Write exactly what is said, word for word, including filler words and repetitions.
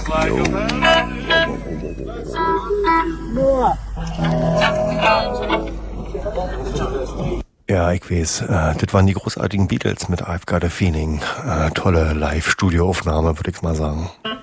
Ja, ich weiß, äh, das waren die großartigen Beatles mit I've Got a Feeling. Äh, tolle Live-Studio-Aufnahme, würde ich mal sagen.